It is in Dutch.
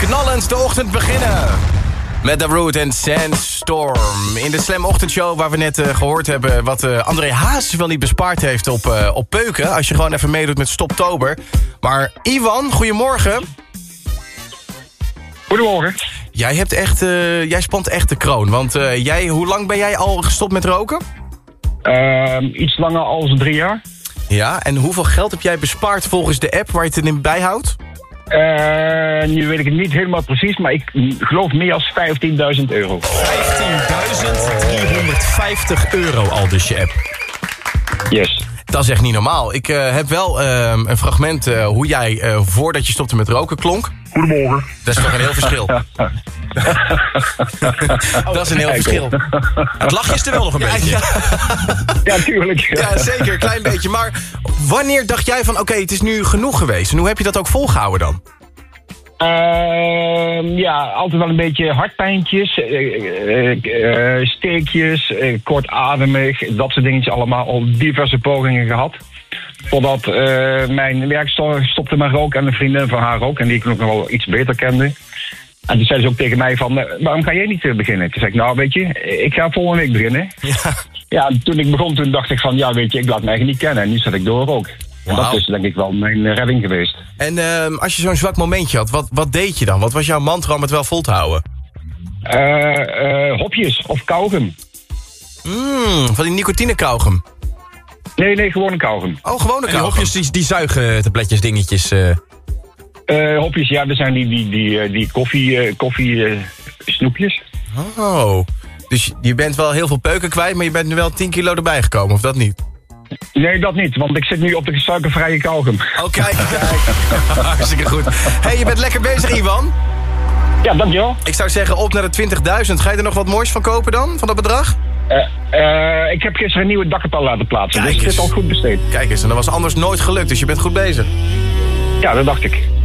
knallend de ochtend beginnen. Met The Root en Sandstorm. In de Slam ochtendshow waar we net gehoord hebben... wat André Haas wel niet bespaard heeft op peuken... als je gewoon even meedoet met Stoptober. Maar Iwan, goedemorgen. Goedemorgen. Jij spant echt de kroon. Want hoe lang ben jij al gestopt met roken? Iets langer als 3 jaar. Ja, en hoeveel geld heb jij bespaard volgens de app waar je het in bijhoudt? Nu weet ik het niet helemaal precies, maar ik geloof meer dan €15.000. €15.350 al dus je app. Yes. Dat is echt niet normaal. Ik heb wel een fragment hoe jij voordat je stopte met roken klonk. Goedemorgen. Dat is toch een heel verschil. Dat is een heel verschil. Het lachje is er wel nog een beetje. Ja, tuurlijk. Ja, zeker. Een klein beetje. Maar wanneer dacht jij van, oké, het is nu genoeg geweest? En hoe heb je dat ook volgehouden dan? Ja, altijd wel een beetje hartpijntjes, steekjes, kortademig, dat soort dingetjes allemaal. Al diverse pogingen gehad. Totdat mijn werk stopte met roken en een vriendin van haar ook. En die ik nog wel iets beter kende. En toen zei ze ook tegen mij van, waarom ga jij niet beginnen? Toen zei ik, nou weet je, ik ga volgende week beginnen. Ja, toen ik begon, toen dacht ik van, ja weet je, ik laat me eigenlijk niet kennen. En nu zat ik door ook. En dat is denk ik wel mijn redding geweest. En als je zo'n zwak momentje had, wat deed je dan? Wat was jouw mantra om het wel vol te houden? Hopjes of kauwgum. Van die nicotine kauwgum. Nee, gewoon een kauwgum. Oh, gewoon een kauwgum. Hopjes, die zuigentabletjes dingetjes. Hopjes, ja, er zijn die koffie snoepjes. Oh, dus je bent wel heel veel peuken kwijt, maar je bent nu wel 10 kilo erbij gekomen, of dat niet? Nee, dat niet, want ik zit nu op de suikervrije kauwgum. Oh, kijk. Hartstikke goed. Hey, je bent lekker bezig, Iwan. Ja, dankjewel. Ik zou zeggen, op naar de 20.000. Ga je er nog wat moois van kopen dan, van dat bedrag? Ik heb gisteren een nieuwe dakkenpal laten plaatsen, Kijk dus het eens. is al goed besteed. Kijk eens, en dat was anders nooit gelukt, dus je bent goed bezig. Ja, dat dacht ik.